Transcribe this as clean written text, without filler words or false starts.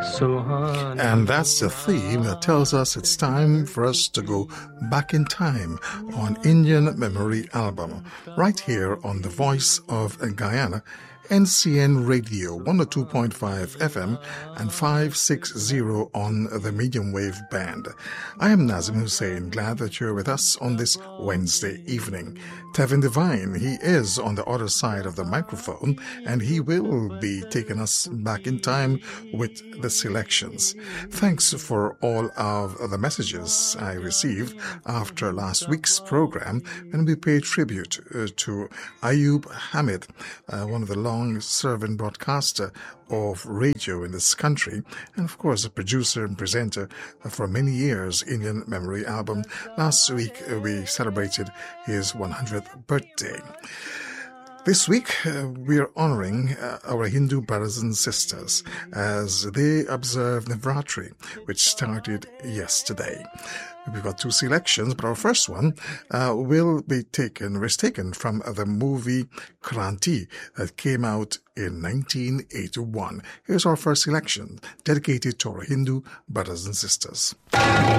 And that's the theme that tells us it's time for us to go back in time on Indian Memory Album, right here on the Voice of Guyana, NCN Radio 102.5 FM and 560 on the medium wave band. I am Nazim Hussain, glad that you're with us on this Wednesday evening. Tevin Devine, he is on the other side of the microphone, and he will be taking us back in time with the selections. Thanks for all of the messages I received after last week's program when we paid tribute to Ayub Hamid, one of the long-serving broadcaster of radio in this country, and of course a producer and presenter for many years, Indian Memory Album. Last week we celebrated his 100th birthday. This week, we are honoring our Hindu brothers and sisters as they observe Navratri, which started yesterday. We've got two selections, but our first one was taken from the movie Kranti that came out in 1981. Here's our first selection, dedicated to our Hindu brothers and sisters.